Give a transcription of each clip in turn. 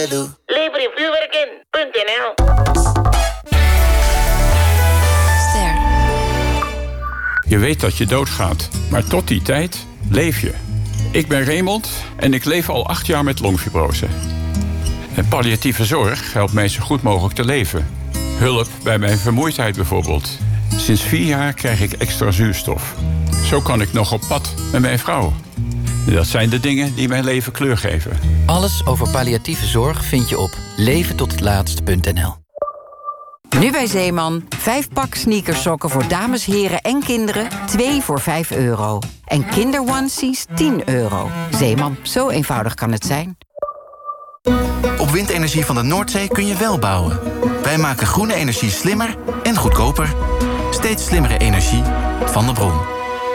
Lelu. Lever je vuurwerk in.nl. Ster. Je weet dat je doodgaat, maar tot die tijd leef je. Ik ben Raymond en ik leef al 8 jaar met longfibrose. En palliatieve zorg helpt mij zo goed mogelijk te leven. Hulp bij mijn vermoeidheid bijvoorbeeld. Sinds 4 jaar krijg ik extra zuurstof. Zo kan ik nog op pad met mijn vrouw. Dat zijn de dingen die mijn leven kleur geven. Alles over palliatieve zorg vind je op leventothetlaatst.nl. Nu bij Zeeman. 5 pak sneakersokken voor dames, heren en kinderen. 2 voor €5. En kinderonesies €10. Zeeman, zo eenvoudig kan het zijn. Op windenergie van de Noordzee kun je wel bouwen. Wij maken groene energie slimmer en goedkoper. Steeds slimmere energie van de bron.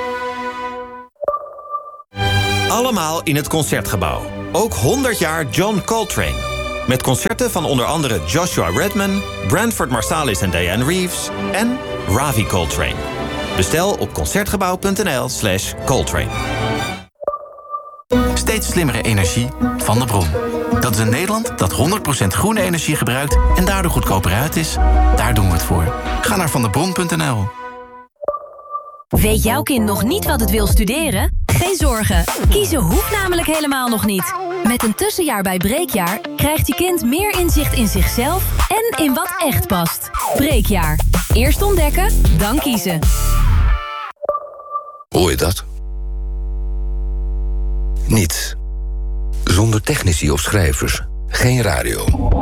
Allemaal in het Concertgebouw. Ook 100 jaar John Coltrane. Met concerten van onder andere Joshua Redman, Branford Marsalis en Diane Reeves en Ravi Coltrane. Bestel op concertgebouw.nl/Coltrane. Steeds slimmere energie van de bron. Dat is een Nederland dat 100% groene energie gebruikt en daardoor goedkoper uit is. Daar doen we het voor. Ga naar vandebron.nl. Weet jouw kind nog niet wat het wil studeren? Geen zorgen, kiezen hoeft namelijk helemaal nog niet. Met een tussenjaar bij Breekjaar krijgt je kind meer inzicht in zichzelf en in wat echt past. Breekjaar. Eerst ontdekken, dan kiezen. Hoor je dat? Niets. Zonder technici of schrijvers, geen radio.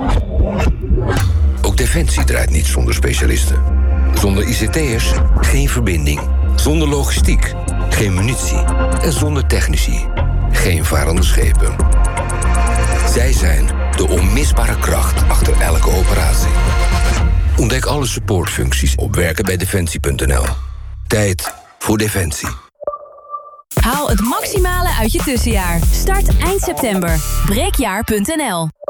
Ook Defensie draait niet zonder specialisten. Zonder ICT'ers, geen verbinding. Zonder logistiek, geen munitie. En zonder technici, geen varende schepen. Zij zijn de onmisbare kracht achter elke operatie. Ontdek alle supportfuncties op werkenbijdefensie.nl. Tijd voor Defensie. Haal het maximale uit je tussenjaar. Start eind september. Breekjaar.nl.